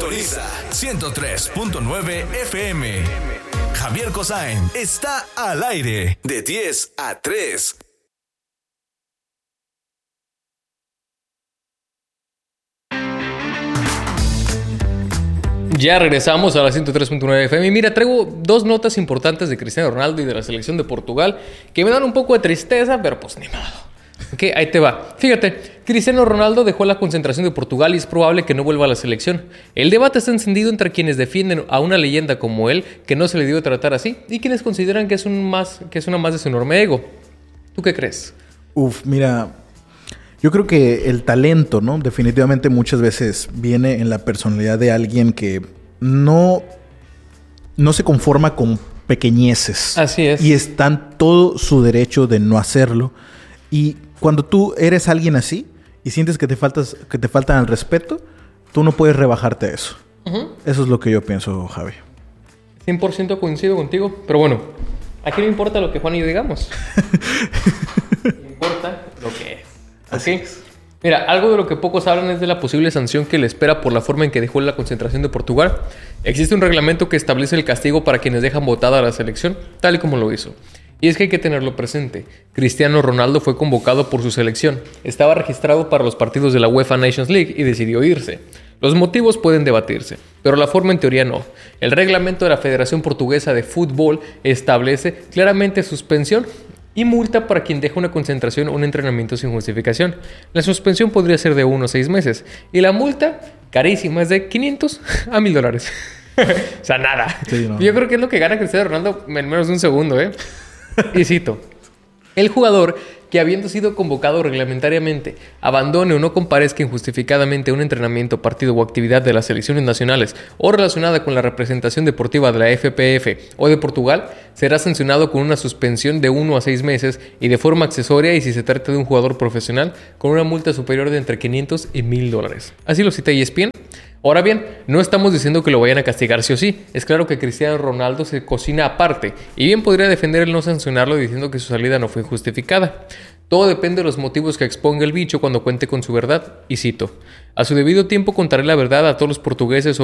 Sintoniza 103.9 FM. Javier Cosain está al aire de 10 a 3. Ya regresamos a la 103.9 FM. Y mira, traigo dos notas importantes de Cristiano Ronaldo y de la selección de Portugal que me dan un poco de tristeza, pero pues ni modo. Ok, ahí te va. Fíjate, Cristiano Ronaldo dejó la concentración de Portugal y es probable que no vuelva a la selección. El debate está encendido entre quienes defienden a una leyenda como él, que no se le debe tratar así, y quienes consideran que es una más de su enorme ego. ¿Tú qué crees? Mira, yo creo que el talento, ¿no? Definitivamente muchas veces viene en la personalidad de alguien que no se conforma con pequeñeces. Así es. Y está en todo su derecho de no hacerlo. Y cuando tú eres alguien así y sientes que te faltan al respeto, tú no puedes rebajarte a eso. Uh-huh. Eso es lo que yo pienso, Javi. 100% coincido contigo. Pero bueno, aquí no importa lo que Juan y yo digamos. Importa lo que es. Así ¿Okay? es. Mira, algo de lo que pocos hablan es de la posible sanción que le espera por la forma en que dejó la concentración de Portugal. Existe un reglamento que establece el castigo para quienes dejan votada a la selección, tal y como lo hizo. Y es que hay que tenerlo presente. Cristiano Ronaldo fue convocado por su selección. Estaba registrado para los partidos de la UEFA Nations League y decidió irse. Los motivos pueden debatirse, pero la forma en teoría no. El reglamento de la Federación Portuguesa de Fútbol establece claramente suspensión y multa para quien deja una concentración o un entrenamiento sin justificación. La suspensión podría ser de 1 a 6 meses. Y la multa, carísima, es de $500 a $1,000. O sea, nada. Sí, no. Yo creo que es lo que gana Cristiano Ronaldo en menos de un segundo, ¿eh? Y cito: el jugador que, habiendo sido convocado reglamentariamente, abandone o no comparezca injustificadamente a un entrenamiento, partido o actividad de las selecciones nacionales o relacionada con la representación deportiva de la FPF o de Portugal, será sancionado con una suspensión de 1 a 6 meses y de forma accesoria, y si se trata de un jugador profesional, con una multa superior de entre $500 y $1,000. Así lo cita ESPN. Ahora bien, no estamos diciendo que lo vayan a castigar sí o sí. Es claro que Cristiano Ronaldo se cocina aparte, y bien podría defender el no sancionarlo diciendo que su salida no fue injustificada. Todo depende de los motivos que exponga el bicho cuando cuente con su verdad. Y cito: a su debido tiempo contaré la verdad a todos los portugueses